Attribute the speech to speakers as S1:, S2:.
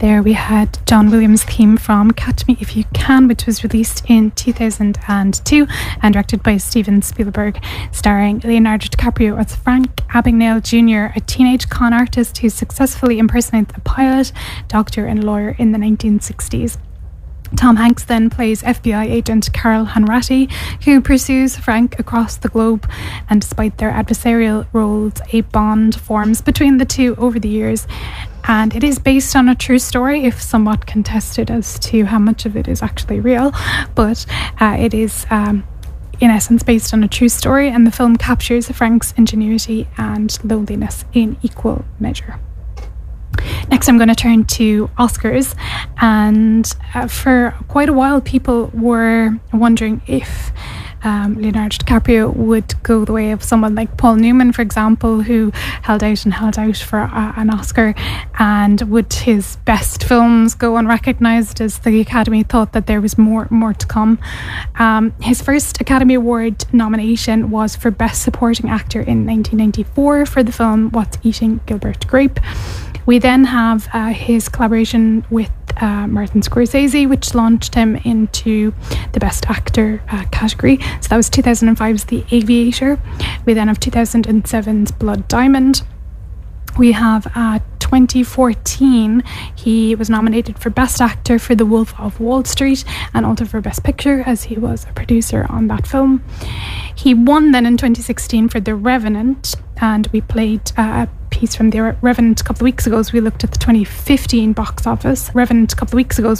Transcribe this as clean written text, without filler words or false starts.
S1: There we had John Williams' theme from Catch Me If You Can, which was released in 2002 and directed by Steven Spielberg, starring Leonardo DiCaprio as Frank Abagnale Jr., a teenage con artist who successfully impersonates a pilot, doctor and lawyer in the 1960s. Tom Hanks then plays FBI agent Carl Hanratty, who pursues Frank across the globe, and despite their adversarial roles, a bond forms between the two over the years. And it is based on a true story, if somewhat contested as to how much of it is actually real, but it is in essence based on a true story, and the film captures Frank's ingenuity and loneliness in equal measure. Next, I'm going to turn to Oscars, and for quite a while people were wondering if Leonardo DiCaprio would go the way of someone like Paul Newman, for example, who held out for an Oscar, and would his best films go unrecognised, as the Academy thought that there was more to come. His first Academy Award nomination was for Best Supporting Actor in 1994 for the film What's Eating Gilbert Grape. We then have his collaboration with Martin Scorsese, which launched him into the Best Actor category. So that was 2005's The Aviator. We then have 2007's Blood Diamond. We have 2014, he was nominated for Best Actor for The Wolf of Wall Street, and also for Best Picture, as he was a producer on that film. He won then in 2016 for The Revenant, and we played a piece from The Revenant a couple of weeks ago, as we looked at the 2015 box office. Revenant a couple of weeks ago,